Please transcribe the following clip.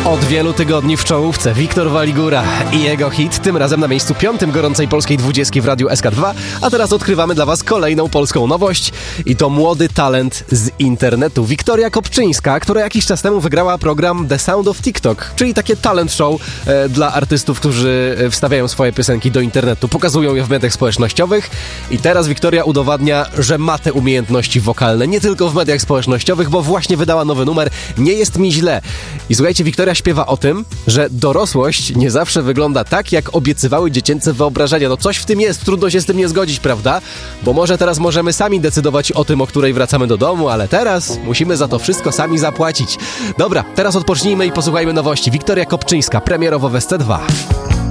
Od wielu tygodni w czołówce Wiktor Waligura i jego hit, tym razem na miejscu 5 gorącej polskiej 20 w Radiu SK2, a teraz odkrywamy dla Was kolejną polską nowość i to młody talent z internetu. Wiktoria Kopczyńska, która jakiś czas temu wygrała program The Sound of TikTok, czyli takie talent show dla artystów, którzy wstawiają swoje piosenki do internetu, pokazują je w mediach społecznościowych i teraz Wiktoria udowadnia, że ma te umiejętności wokalne, nie tylko w mediach społecznościowych, bo właśnie wydała nowy numer Nie jest mi źle. I słuchajcie, Wiktoria śpiewa o tym, że dorosłość nie zawsze wygląda tak, jak obiecywały dziecięce wyobrażenia. No coś w tym jest, trudno się z tym nie zgodzić, prawda? Bo może teraz możemy sami decydować o tym, o której wracamy do domu, ale teraz musimy za to wszystko sami zapłacić. Dobra, teraz odpocznijmy i posłuchajmy nowości. Wiktoria Kopczyńska, premierowo w SC2.